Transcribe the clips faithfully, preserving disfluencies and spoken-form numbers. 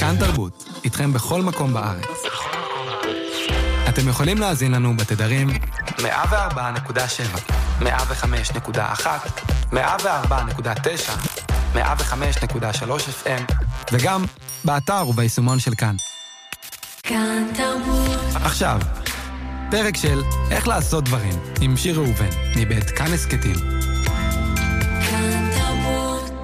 כאן תרבות, איתכם בכל מקום בארץ. אתם יכולים להאזין לנו בתדרים מאה וארבע נקודה שבע, מאה וחמש נקודה אחת, מאה וארבע נקודה תשע, מאה וחמש נקודה שלוש אף אם, וגם באתר וביישומון של כאן. כאן תרבות. עכשיו, פרק של איך לעשות דברים, עם שיר ראובן, מבית כאן הסקטים. כאן תרבות.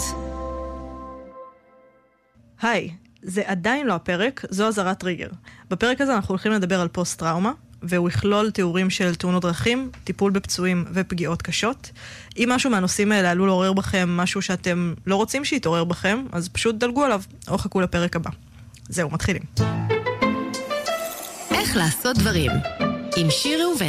היי, זה עדיין לא הפרק, זו אזהרת טריגר. בפרק הזה אנחנו הולכים לדבר על פוסט-טראומה, והוא יכלול תיאורים של תאונות דרכים, טיפול בפצועים ופגיעות קשות. אם משהו מהנושאים האלה עלול לעורר בכם משהו שאתם לא רוצים שיתעורר בכם, אז פשוט דלגו עליו, או חכו לפרק הבא. זהו, מתחילים. איך לעשות דברים, עם שיר ראובן.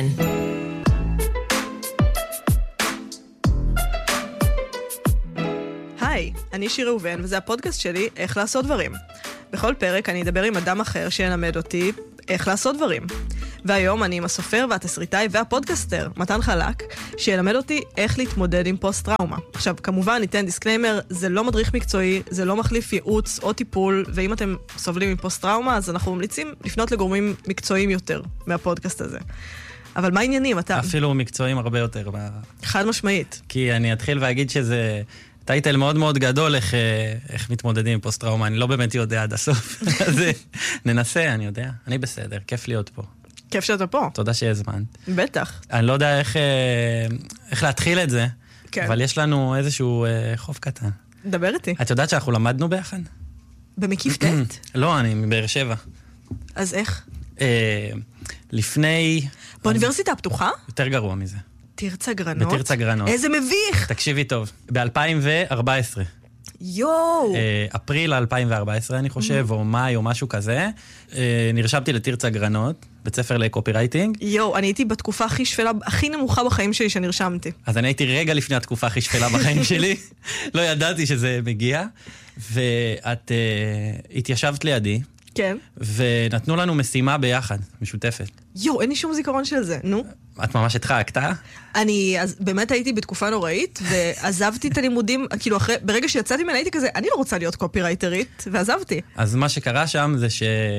היי, אני שיר ראובן, וזה הפודקאסט שלי, איך לעשות דברים. בכל פרק אני אדבר עם אדם אחר שילמד אותי איך לעשות דברים. והיום אני עם הסופר והתסריטאי והפודקאסטר, מתן חלק, שילמד אותי איך להתמודד עם פוסט-טראומה. עכשיו, כמובן, ניתן דיסקליימר, זה לא מדריך מקצועי, זה לא מחליף ייעוץ או טיפול, ואם אתם סובלים מפוסט-טראומה, אז אנחנו ממליצים לפנות לגורמים מקצועיים יותר מהפודקאסט הזה. אבל מה העניינים, אתה? אפילו מקצועיים הרבה יותר. חד משמעית. כי אני אתחיל ואגיד שזה טייטל מאוד מאוד גדול איך, איך מתמודדים עם פוסט-טראומה. אני לא באמת יודע עד הסוף. אז ננסה, אני יודע. אני בסדר, כיף להיות פה. כיף שאתה פה. תודה שהזמנת. בטח. אני לא יודע איך, איך להתחיל את זה, כן. אבל יש לנו איזשהו חוב קטן. דבר איתי. את יודעת שאנחנו למדנו ביחד? במקיף ט'? לא, אני מבאר שבע. אז איך? אה, לפני... באוניברסיטה הפתוחה? יותר גרוע מזה. תרצה גרנות? בתרצה גרנות. איזה מביך! תקשיבי טוב, ב-אלפיים וארבע עשרה. יואו! אפריל אלפיים וארבע עשרה, אני חושב, או מאי או משהו כזה. נרשמתי לתרצה גרנות, בית ספר לקופירייטינג. יואו, אני הייתי בתקופה הכי שפלה, הכי נמוכה בחיים שלי שנרשמתי. אז אני הייתי רגע לפני התקופה הכי שפלה בחיים שלי. לא ידעתי שזה מגיע. ואת התיישבת לידי. כן. ונתנו לנו משימה ביחד, משותפת. יואו, אין לי שום זיכרון של זה, נו. את ממש התחקת, אה? אני, אז באמת הייתי בתקופה נוראית, ועזבתי את הלימודים, כאילו אחרי, ברגע שיצאתי ממנה הייתי כזה, אני לא רוצה להיות קופירייטרית, ועזבתי. אז מה שקרה שם זה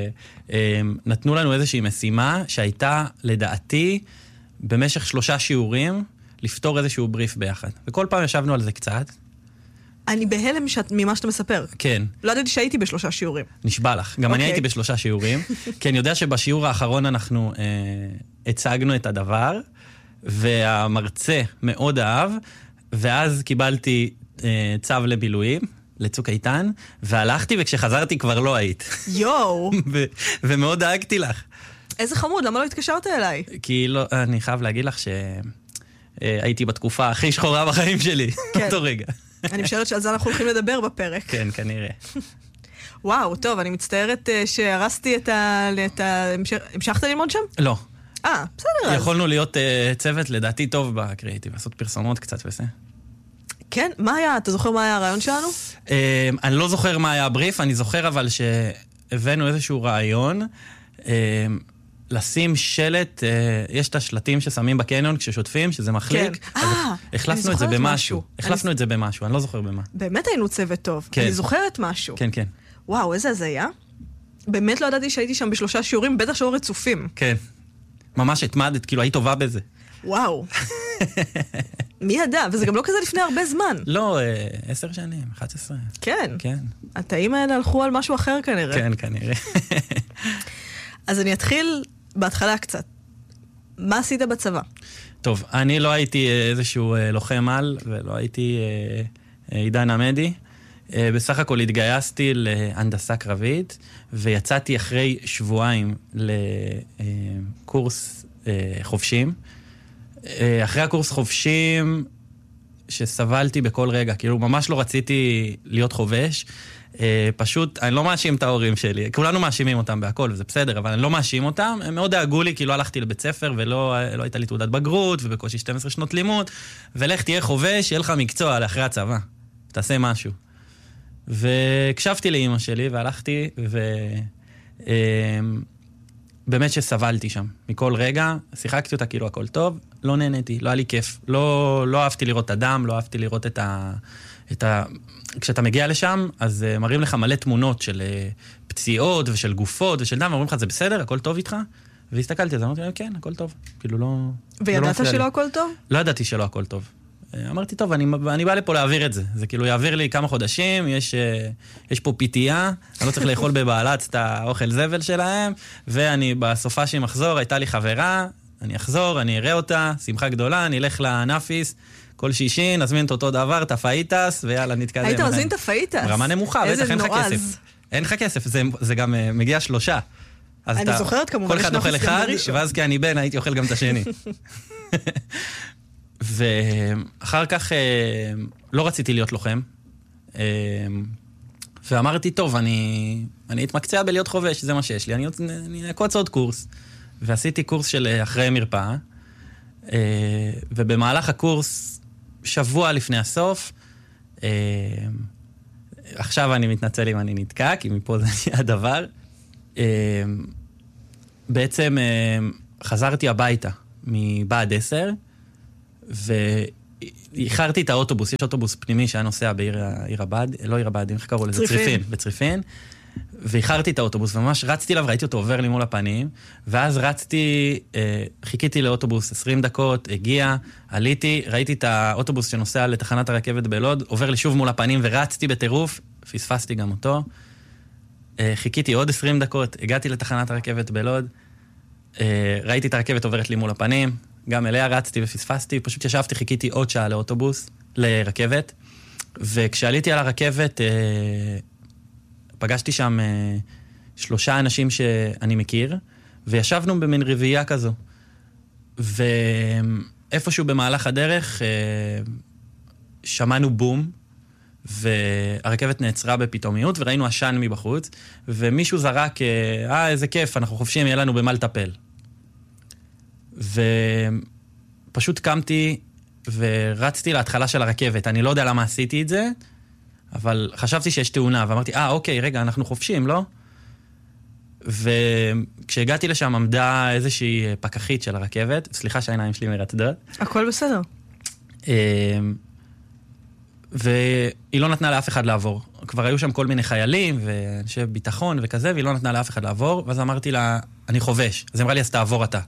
שנתנו לנו איזושהי משימה, שהייתה לדעתי במשך שלושה שיעורים, לפתור איזשהו בריף ביחד. וכל פעם ישבנו על זה קצת. אני בהלם שאת, ממה שאתה מספר. כן. לא ידעתי שהייתי בשלושה שיעורים. נשבע לך. גם okay. אני הייתי בשלושה שיעורים. כי אני יודע שבשיעור האחרון אנחנו אה, הצגנו את הדבר, והמרצה מאוד אהב, ואז קיבלתי אה, צו לבילויים, לצוק איתן, והלכתי וכשחזרתי כבר לא היית. יואו. ו- ומאוד דאגתי לך. איזה חמוד, למה לא התקשרת אליי? כי לא, אני חייב להגיד לך שהייתי בתקופה הכי שחורה בחיים שלי. כן. אותו רגע. אני משערת שעל זה אנחנו הולכים לדבר בפרק. כן, כנראה. וואו, טוב, אני מצטערת שהרסתי את ה... את ה... המשכת ללמוד שם? לא. אה, בסדר. יכולנו להיות צוות לדעתי טוב בקריאיטיב, לעשות פרסומות קצת וזה. כן? מה היה? אתה זוכר מה היה הרעיון שלנו? אני לא זוכר מה היה הבריף, אני זוכר אבל שהבאנו איזשהו רעיון, לשים שלט, יש את השלטים ששמים בקניון כששוטפים, שזה מחליק. כן. אה, החלפנו את זה במשהו. החלפנו את זה במשהו, אני לא זוכר במה. באמת היינו צוות טוב. כן. אני זוכרת משהו. כן, כן. וואו, איזה זה היה? באמת לא ידעתי שהייתי שם בשלושה שיעורים, בטח שהיו רצופים. כן. ממש התמדת, כאילו היית טובה בזה. וואו. מי ידע? וזה גם לא כזה לפני הרבה זמן. לא, עשר שנים, אחת עשרה. כן. כן. התאים האלה הלכו על משהו אחר כנראה. כן, כנראה. אז אני אתחיל בהתחלה קצת. מה עשית בצבא? טוב, אני לא הייתי איזשהו לוחם על, ולא הייתי עידן עמדי. בסך הכל התגייסתי להנדסה קרבית, ויצאתי אחרי שבועיים לקורס חובשים. אחרי הקורס חובשים, שסבלתי בכל רגע, כאילו ממש לא רציתי להיות חובש, פשוט, אני לא מאשים את ההורים שלי, כולנו מאשימים אותם בהכל, וזה בסדר, אבל אני לא מאשים אותם, הם מאוד דאגו לי, כאילו הלכתי לבית ספר, ולא לא הייתה לי תעודת בגרות, ובקושי שתים עשרה שנות לימוד, ולך תהיה חובש, יהיה לך מקצוע לאחרי הצבא, תעשה משהו. והקשבתי לאמא שלי, והלכתי, ובאמת שסבלתי שם, מכל רגע, שיחקתי אותה כאילו הכל טוב, לא נהניתי, לא היה לי כיף, לא, לא אהבתי לראות את הדם, לא אהבתי לראות את ה... את ה... כשאתה מגיע לשם, אז מראים לך מלא תמונות של פציעות ושל גופות ושל דם, ואומרים לך, זה בסדר, הכל טוב איתך? והסתכלתי על זה, אמרתי להם, כן, הכל טוב. כאילו לא... וידעת שלא הכל טוב? לא ידעתי שלא הכל טוב. אמרתי, טוב, אני, אני בא לפה להעביר את זה. זה כאילו יעביר לי כמה חודשים, יש, יש פה פיתייה, אני לא צריך לאכול בבעלץ את האוכל זבל שלהם, ואני בסופה שהיא מחזור, הייתה לי חברה, אני אחזור, אני אראה אותה, שמחה גדולה, אני אלך לנאפיס, כל שישי, נזמין את אותו דבר, את הפאיטס, ויאללה, נתקדם. היית מזמין את הפאיטס? ברמה נמוכה, בטח, אין לך כסף. אין לך כסף, זה, זה גם uh, מגיע שלושה. אני אתה, זוכרת כמובן, כל אחד אוכל אחד, ואז כי אני בן, הייתי אוכל גם את השני. ואחר כך לא רציתי להיות לוחם, ואמרתי, טוב, אני, אני אתמקצע בלהיות חובש, זה מה שיש לי, אני, אני אקוץ עוד קורס. ועשיתי קורס של אחרי מרפאה, ובמהלך הקורס, שבוע לפני הסוף, עכשיו אני מתנצל אם אני נתקע, כי מפה זה הדבר, בעצם חזרתי הביתה מבעד עשר, ואיחרתי את האוטובוס, יש אוטובוס פנימי שהיה נוסע בעיר הבעד, לא עיר הבעד, איך קראו לזה? צריפין. בצריפין. ואיחרתי את האוטובוס, וממש רצתי אליו, ראיתי אותו עובר לי מול הפנים, ואז רצתי, חיכיתי לאוטובוס עשרים דקות, הגיע, עליתי, ראיתי את האוטובוס שנוסע לתחנת הרכבת בלוד, עובר לי שוב מול הפנים, ורצתי בטירוף, פספסתי גם אותו. חיכיתי עוד עשרים דקות, הגעתי לתחנת הרכבת בלוד, ראיתי את הרכבת עוברת לי מול הפנים, גם אליה רצתי ופספסתי, פשוט ישבתי, חיכיתי עוד שעה לאוטובוס, לרכבת, וכשעליתי על הרכבת, פגשתי שם שלושה אנשים שאני מכיר, וישבנו במין רביעייה כזו. ואיפשהו במהלך הדרך, שמענו בום, והרכבת נעצרה בפתאומיות, וראינו עשן מבחוץ, ומישהו זרק, אה, איזה כיף, אנחנו חופשים, יהיה לנו במה לטפל. ופשוט קמתי ורצתי להתחלה של הרכבת. אני לא יודע למה עשיתי את זה, אבל חשבתי שיש תאונה, ואמרתי, אה, אוקיי, רגע, אנחנו חופשים, לא? וכשהגעתי לשם עמדה איזושהי פקחית של הרכבת, סליחה שהעיניים שלי מרצדות. הכל בסדר. והיא לא נתנה לאף אחד לעבור. כבר היו שם כל מיני חיילים ואנשי ביטחון וכזה, והיא לא נתנה לאף אחד לעבור, ואז אמרתי לה, אני חובש. אז היא אמרה לי, אז תעבור אתה.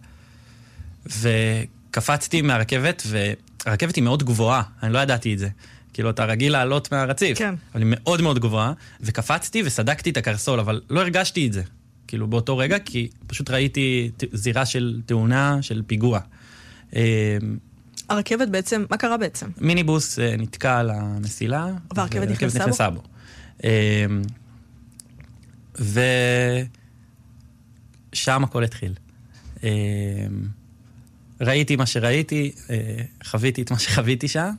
וקפצתי מהרכבת, והרכבת היא מאוד גבוהה, אני לא ידעתי את זה. כאילו, אתה רגיל לעלות מהרציף. כן. אבל היא מאוד מאוד גבוהה, וקפצתי וסדקתי את הקרסול, אבל לא הרגשתי את זה. כאילו, באותו רגע, כי פשוט ראיתי זירה של תאונה, של פיגוע. הרכבת בעצם, מה קרה בעצם? מיניבוס נתקע על המסילה. והרכבת נכנסה בו? ושם הכל התחיל. ראיתי מה שראיתי, חוויתי את מה שחוויתי שם,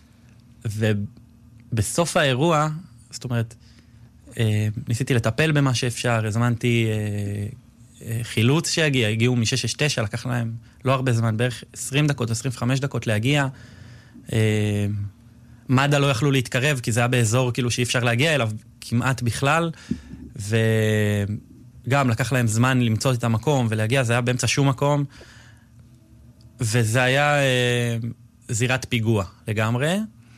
ובסוף האירוע, זאת אומרת, ניסיתי לטפל במה שאפשר, הזמנתי חילוץ שהגיע, הגיעו מ-שש שש תשע, לקח להם לא הרבה זמן, בערך עשרים דקות, עשרים וחמש דקות להגיע. מד"א לא יכלו להתקרב, כי זה היה באזור כאילו שאי אפשר להגיע אליו כמעט בכלל, וגם לקח להם זמן למצוא את המקום ולהגיע, זה היה באמצע שום מקום, וזה היה זירת פיגוע לגמרי.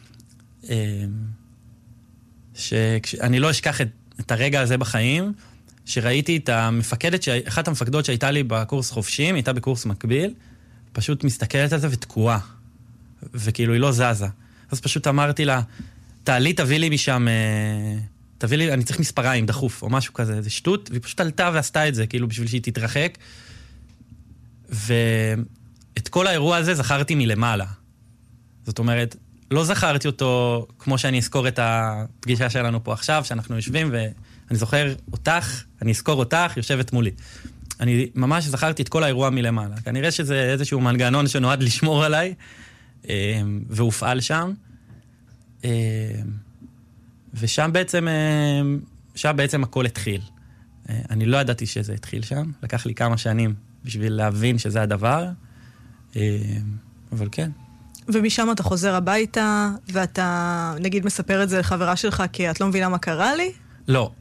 שאני לא אשכח את, את הרגע הזה בחיים, שראיתי את המפקדת, אחת המפקדות שהייתה לי בקורס חופשים, הייתה בקורס מקביל, פשוט מסתכלת על זה ותקועה, וכאילו היא לא זזה. אז פשוט אמרתי לה, תעלי, תביא לי משם, תביא לי, אני צריך מספריים, דחוף, או משהו כזה, זה שטות, והיא פשוט עלתה ועשתה את זה, כאילו בשביל שהיא תתרחק, ואת כל האירוע הזה זכרתי מלמעלה. זאת אומרת, לא זכרתי אותו כמו שאני אזכור את הפגישה שלנו פה עכשיו, שאנחנו יושבים, ואני זוכר אותך, אני אזכור אותך, יושבת מולי. אני ממש זכרתי את כל האירוע מלמעלה. כנראה שזה איזשהו מנגנון שנועד לשמור עליי, והופעל שם. ושם בעצם, שם בעצם הכל התחיל. אני לא ידעתי שזה התחיל שם, לקח לי כמה שנים בשביל להבין שזה הדבר, אבל כן. ומשם אתה חוזר הביתה, ואתה, נגיד, מספר את זה לחברה שלך, כי את לא מבינה מה קרה לי? לא.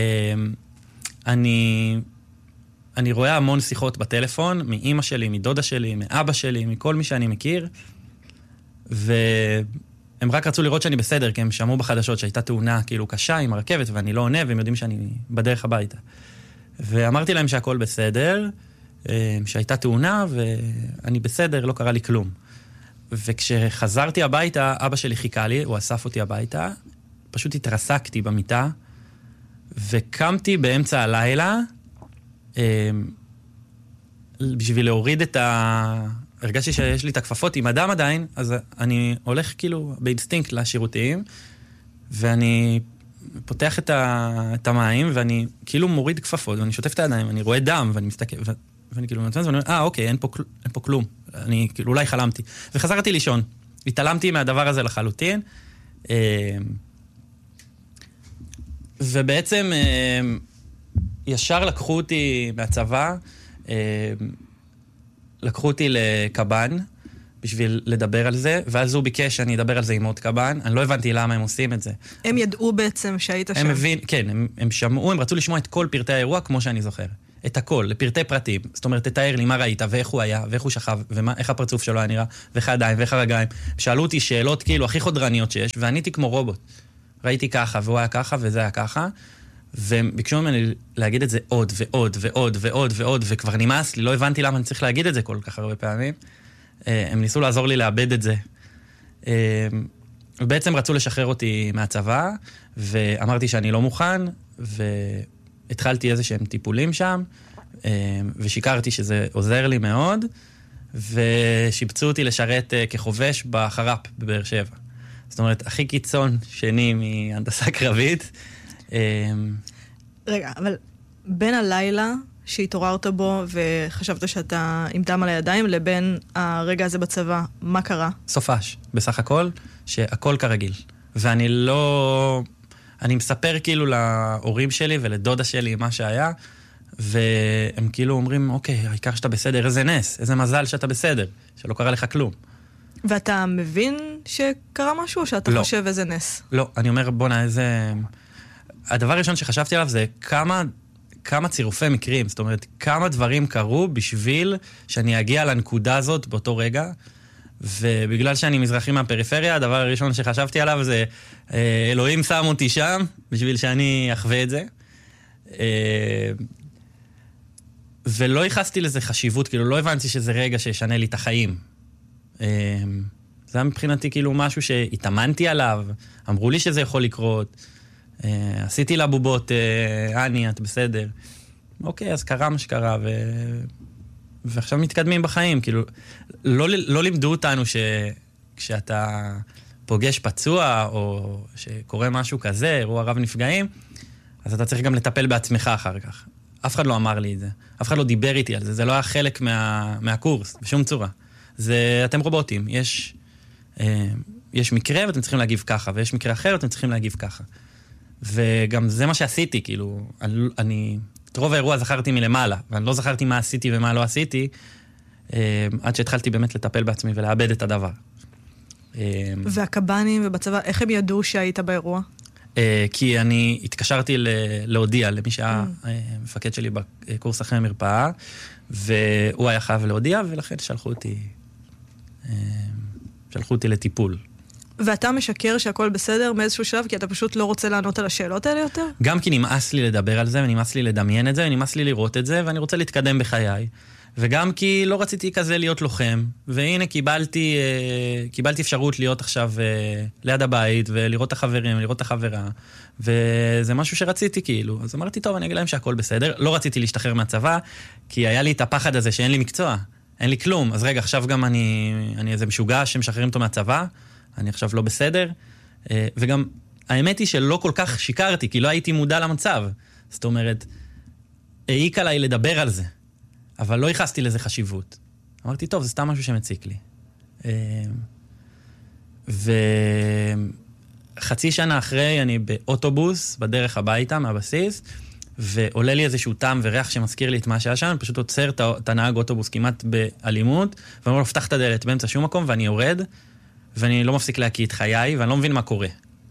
אני, אני רואה המון שיחות בטלפון, מאמא שלי, מדודה שלי, מאבא שלי, מכל מי שאני מכיר, והם הם רק רצו לראות שאני בסדר, כי הם שמעו בחדשות שהייתה תאונה כאילו קשה עם הרכבת, ואני לא עונה, והם יודעים שאני בדרך הביתה. ואמרתי להם שהכל בסדר, שהייתה תאונה, ואני בסדר, לא קרה לי כלום. וכשחזרתי הביתה, אבא שלי חיכה לי, הוא אסף אותי הביתה, פשוט התרסקתי במיטה, וקמתי באמצע הלילה, בשביל להוריד את ה... הרגשתי שיש לי את הכפפות עם אדם עדיין, אז אני הולך כאילו באינסטינקט לשירותיים, ואני פותח את, ה... את המים, ואני כאילו מוריד כפפות, ואני שוטף את הידיים, ואני רואה דם, ואני מסתכל, ו... ואני כאילו נותן, ואני אומר, אה, אוקיי, אין פה, אין פה כלום. אני כאילו אולי חלמתי. וחזרתי לישון. התעלמתי מהדבר הזה לחלוטין. ובעצם ישר לקחו אותי מהצבא, לקחו אותי לקב"ן, בשביל לדבר על זה, ואז הוא ביקש שאני אדבר על זה עם עוד קב"ן. אני לא הבנתי למה הם עושים את זה. הם ידעו בעצם שהיית שם? הם מבין, כן, הם, הם שמעו, הם רצו לשמוע את כל פרטי האירוע, כמו שאני זוכר. את הכל, לפרטי פרטים. זאת אומרת, תתאר לי מה ראית, ואיך הוא היה, ואיך הוא שכב, ואיך הפרצוף שלו היה נראה, ואיך הידיים, ואיך הרגליים. שאלו אותי שאלות כאילו הכי חודרניות שיש, ועניתי כמו רובוט. ראיתי ככה, והוא היה ככה, וזה היה ככה, והם ביקשו ממני להגיד את זה עוד, ועוד, ועוד, ועוד, ועוד, וכבר נמאס לי, לא הבנתי למה אני צריך להגיד את זה כל כך הרבה פעמים. הם ניסו לעזור לי לאבד את זה. ובעצם רצו לשחרר אותי מהצבא, ואמרתי שאני לא מוכן, והתחלתי איזה שהם טיפולים שם, ושיקרתי שזה עוזר לי מאוד, ושיבצו אותי לשרת כחובש בחר"פ בבאר שבע. זאת אומרת, הכי קיצון שני מהנדסה קרבית. רגע, אבל בין הלילה שהתעוררת בו וחשבת שאתה עם דם על הידיים, לבין הרגע הזה בצבא, מה קרה? סופש, בסך הכל, שהכל כרגיל. ואני לא... אני מספר כאילו להורים שלי ולדודה שלי מה שהיה, והם כאילו אומרים, אוקיי, העיקר שאתה בסדר, איזה נס, איזה מזל שאתה בסדר, שלא קרה לך כלום. ואתה מבין שקרה משהו, או שאתה לא. חושב איזה נס? לא, אני אומר, בונה, איזה... הדבר הראשון שחשבתי עליו זה כמה, כמה צירופי מקרים, זאת אומרת, כמה דברים קרו בשביל שאני אגיע לנקודה הזאת באותו רגע, ובגלל שאני מזרחי מהפריפריה, הדבר הראשון שחשבתי עליו זה, אלוהים שם אותי שם, בשביל שאני אחווה את זה. ולא ייחסתי לזה חשיבות, כאילו לא הבנתי שזה רגע שישנה לי את החיים. זה היה מבחינתי כאילו משהו שהתאמנתי עליו, אמרו לי שזה יכול לקרות, עשיתי לה בובות, אני, את בסדר. אוקיי, אז קרה מה שקרה, ו... ועכשיו מתקדמים בחיים. כאילו, לא, לא לימדו אותנו שכשאתה פוגש פצוע, או שקורה משהו כזה, אירוע רב נפגעים, אז אתה צריך גם לטפל בעצמך אחר כך. אף אחד לא אמר לי את זה. אף אחד לא דיבר איתי על זה. זה לא היה חלק מה, מהקורס, בשום צורה. זה, אתם רובוטים. יש, יש מקרה ואתם צריכים להגיב ככה, ויש מקרה אחר ואתם צריכים להגיב ככה. וגם זה מה שעשיתי, כאילו, אני, אני, את רוב האירוע זכרתי מלמעלה, ואני לא זכרתי מה עשיתי ומה לא עשיתי, עד שהתחלתי באמת לטפל בעצמי ולאבד את הדבר. והקב"נים ובצבא, איך הם ידעו שהיית באירוע? כי אני התקשרתי להודיע למי שהיה מפקד שלי בקורס אחרי המרפאה, והוא היה חייב להודיע, ולכן שלחו אותי, שלחו אותי לטיפול. ואתה משקר שהכל בסדר מאיזשהו שלב, כי אתה פשוט לא רוצה לענות על השאלות האלה יותר? גם כי נמאס לי לדבר על זה, ונמאס לי לדמיין את זה, ונמאס לי לראות את זה, ואני רוצה להתקדם בחיי. וגם כי לא רציתי כזה להיות לוחם, והנה קיבלתי, קיבלתי אפשרות להיות עכשיו ליד הבית, ולראות את החברים, ולראות את החברה, וזה משהו שרציתי כאילו. אז אמרתי, טוב, אני אגיד להם שהכל בסדר. לא רציתי להשתחרר מהצבא, כי היה לי את הפחד הזה שאין לי מקצוע, אין לי כלום. אז רגע, עכשיו גם אני, אני איזה משוגע שמשחררים אותו מהצבא, אני עכשיו לא בסדר, וגם האמת היא שלא כל כך שיקרתי, כי לא הייתי מודע למצב. זאת אומרת, העיק עליי לדבר על זה, אבל לא ייחסתי לזה חשיבות. אמרתי, טוב, זה סתם משהו שמציק לי. וחצי שנה אחרי, אני באוטובוס, בדרך הביתה, מהבסיס, ועולה לי איזשהו טעם וריח שמזכיר לי את מה שהיה שם, אני פשוט עוצר את הנהג אוטובוס כמעט באלימות, ואני אומר, פתח את הדלת באמצע שום מקום, ואני יורד, ואני לא מפסיק להקיא את חיי, ואני לא מבין מה קורה.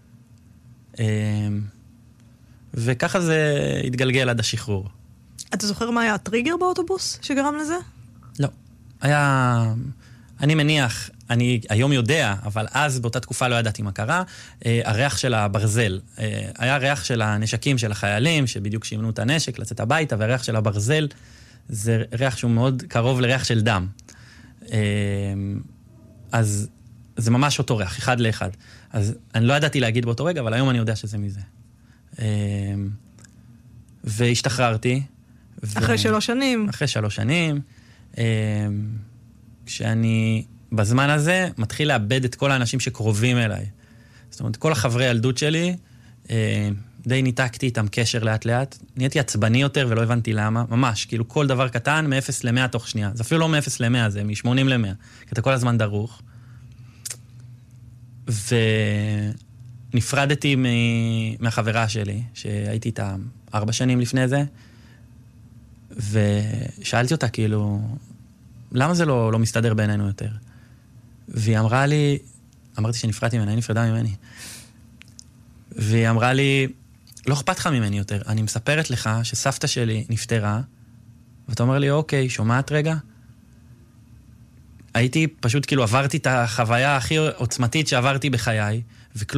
וככה זה התגלגל עד השחרור. אתה זוכר מה היה הטריגר באוטובוס שגרם לזה? לא. היה... אני מניח, אני היום יודע, אבל אז באותה תקופה לא ידעתי מה קרה, הריח של הברזל. היה ריח של הנשקים של החיילים, שבדיוק שימנו את הנשק, לצאת הביתה, והריח של הברזל זה ריח שהוא מאוד קרוב לריח של דם. אז זה ממש אותו ריח, אחד לאחד. אז אני לא ידעתי להגיד באותו רגע, אבל היום אני יודע שזה מזה. והשתחררתי. אחרי שלוש שנים. אחרי שלוש שנים. כשאני בזמן הזה מתחיל לאבד את כל האנשים שקרובים אליי. זאת אומרת, כל החברי ילדות שלי, די ניתקתי איתם קשר לאט לאט. נהייתי עצבני יותר ולא הבנתי למה. ממש, כאילו כל דבר קטן מ-אפס למאה תוך שנייה. זה אפילו לא מ-אפס למאה, זה מ-שמונים למאה. כי אתה כל הזמן דרוך. ונפרדתי מהחברה שלי, שהייתי איתה ארבע שנים לפני זה, ושאלתי אותה כאילו, למה זה לא, לא מסתדר בינינו יותר? והיא אמרה לי, אמרתי שנפרדתי ממנה, היא נפרדה ממני. והיא אמרה לי, לא אכפת לך ממני יותר, אני מספרת לך שסבתא שלי נפטרה, ואתה אומר לי, אוקיי, שומעת רגע? הייתי פשוט כאילו עברתי את החוויה הכי עוצמתית שעברתי בחיי, וכלום